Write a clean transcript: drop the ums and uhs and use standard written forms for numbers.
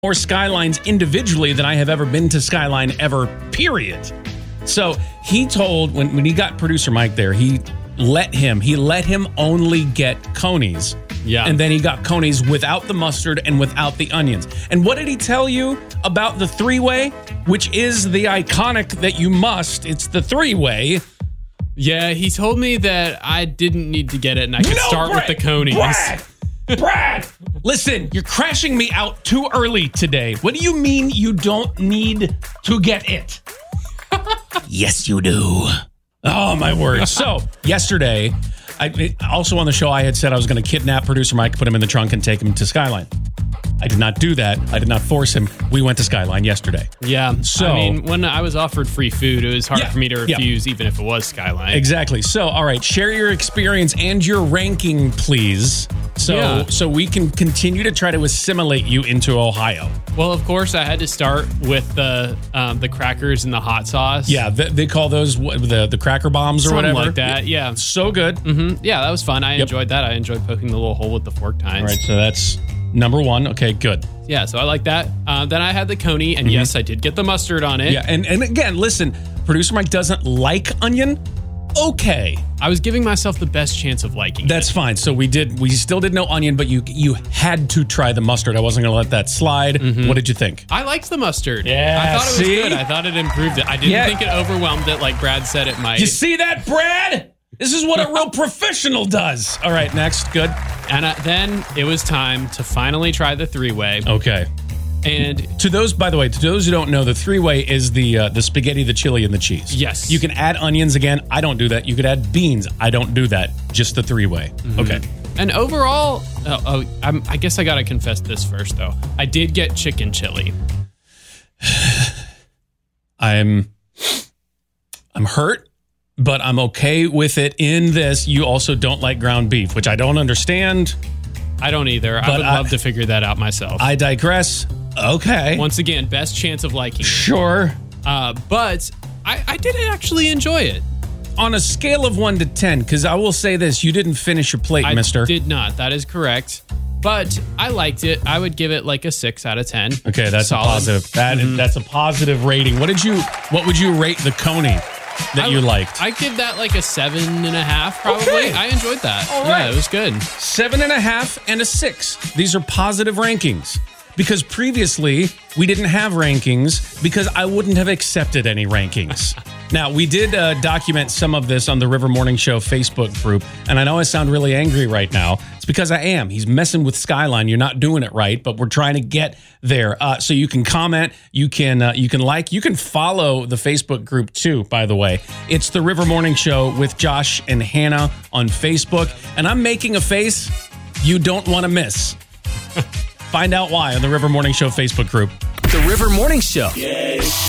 more Skylines individually than I have ever been to Skyline ever, period. So he told, when he got producer Mike there, he let him only get conies. Yeah. And then he got conies without the mustard and without the onions. And what did he tell you about the three-way? Which is the iconic that you must. It's the three-way. Yeah, he told me that I didn't need to get it and I could start with the conies. Brad! Listen, you're crashing me out too early today. What do you mean you don't need to get it? Yes, you do. Oh, my word. So, yesterday, also on the show, I had said I was going to kidnap producer Mike, put him in the trunk, and take him to Skyline. I did not do that. I did not force him. We went to Skyline yesterday. Yeah. So, I mean, when I was offered free food, it was hard for me to refuse, even if it was Skyline. Exactly. So, all right, share your experience and your ranking, please. So we can continue to try to assimilate you into Ohio. Well, of course, I had to start with the crackers and the hot sauce. Yeah, they call those the cracker bombs or Something whatever. like that, yeah. So good. Mm-hmm. Yeah, that was fun. I enjoyed that. I enjoyed poking the little hole with the fork tines. All right, so that's number one. Okay, good. Yeah, so I like that. Then I had the coney, and yes, I did get the mustard on it. Yeah, and again, listen, producer Mike doesn't like onion. Okay. I was giving myself the best chance of liking That's fine. So we still did no onion, but you had to try the mustard. I wasn't going to let that slide. Mm-hmm. What did you think? I liked the mustard. Yeah, I thought it was good. I thought it improved it. I didn't think it overwhelmed it like Brad said it might. You see that, Brad? This is what a real professional does. All right, next. Good. And then it was time to finally try the three-way. Okay. And to those, by the way, to those who don't know, the three-way is the spaghetti, the chili, and the cheese. Yes. You can add onions again. I don't do that. You could add beans. I don't do that. Just the three-way. Mm-hmm. Okay. And overall, I guess I got to confess this first, though. I did get chicken chili. I'm hurt, but I'm okay with it in this. You also don't like ground beef, which I don't understand. I don't either. I would love to figure that out myself. I digress. Okay. Once again, best chance of liking it. Sure. But I did actually enjoy it. On a scale of 1 to 10, because I will say this, you didn't finish your plate, mister. I did not. That is correct. But I liked it. I would give it like a 6 out of 10. Okay, that's solid. A positive. That's a positive rating. What would you rate the coney that you liked? I give that like a 7.5 probably. Okay. I enjoyed that. All right. Yeah, it was good. 7.5 and a 6. These are positive rankings. Because previously, we didn't have rankings because I wouldn't have accepted any rankings. Now, we did document some of this on the River Morning Show Facebook group, and I know I sound really angry right now. It's because I am. He's messing with Skyline. You're not doing it right, but we're trying to get there. So you can comment, you can like, you can follow the Facebook group too, by the way. It's the River Morning Show with Josh and Hannah on Facebook, and I'm making a face you don't want to miss. Find out why on the River Morning Show Facebook group. The River Morning Show. Yes.